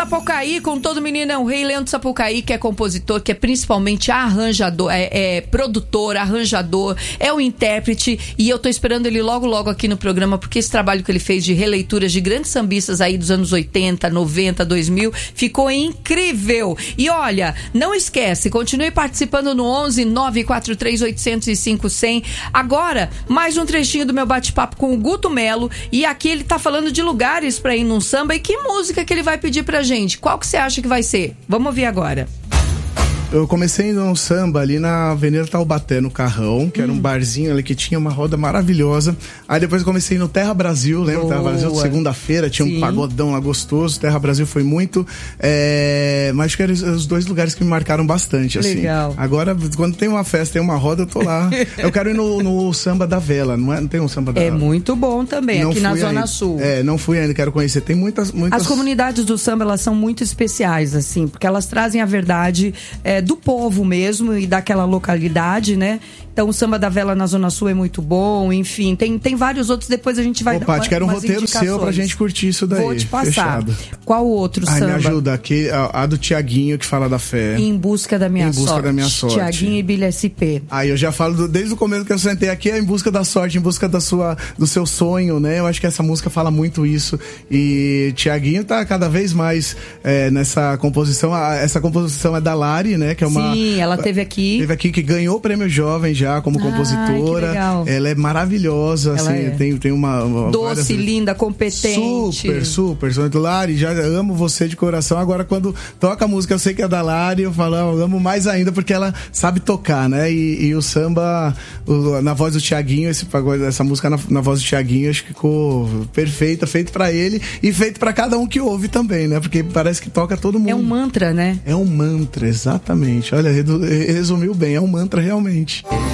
Sapucaí, com todo menino é um rei. Leandro Sapucaí, que é compositor, que é principalmente arranjador, é produtor, arranjador, é o intérprete, e eu tô esperando ele logo aqui no programa, porque esse trabalho que ele fez de releituras de grandes sambistas aí dos anos 80, 90, 2000, ficou incrível. E olha, não esquece, continue participando no 11 943 805 100. Agora, mais um trechinho do meu bate-papo com o Guto Melo, e aqui ele tá falando de lugares pra ir num samba, e que música que ele vai pedir pra gente. Qual que você acha que vai ser? Vamos ouvir agora. Eu comecei indo num samba ali na Avenida Taubaté, no Carrão, que era um barzinho ali que tinha uma roda maravilhosa. Aí depois eu comecei no Terra Brasil, lembra? Terra Brasil, segunda-feira, tinha um pagodão lá gostoso. Terra Brasil foi muito. Mas acho que eram os dois lugares que me marcaram bastante, assim. Legal. Agora, quando tem uma festa, tem uma roda, eu tô lá. Eu quero ir no Samba da Vela, não tem um Samba da Vela? É muito bom também, aqui na Zona Sul. Não fui ainda, quero conhecer. Tem muitas... As comunidades do samba, elas são muito especiais, assim, porque elas trazem a verdade do povo mesmo e daquela localidade, né? Então o Samba da Vela na Zona Sul é muito bom, enfim, tem vários outros, depois a gente vai dar Paty, quero um roteiro seu pra gente curtir isso daí. Vou te passar. Fechado. Qual outro samba? Me ajuda, aqui, a do Tiaguinho, que fala da fé. Em Busca da Minha Sorte. Tiaguinho e Billy SP. Aí eu já falo desde o começo que eu sentei aqui, Em Busca da Sorte, em busca do seu sonho, né? Eu acho que essa música fala muito isso. E Tiaguinho tá cada vez mais nessa composição. Essa composição é da Lari, né? Que é uma... Sim, ela teve aqui, que ganhou o Prêmio Jovem já como compositora. Que legal. Ela é maravilhosa, ela assim, tem uma doce, linda, competente. Super. Lari, já amo você de coração. Agora, quando toca a música, eu sei que é da Lari, eu falo, eu amo mais ainda, porque ela sabe tocar, né? E o samba, na voz do Tiaguinho, essa música na voz do Tiaguinho, acho que ficou perfeita, feito pra ele e feito pra cada um que ouve também, né? Porque parece que toca todo mundo. É um mantra, né? É um mantra, exatamente. Olha, resumiu bem, é um mantra realmente.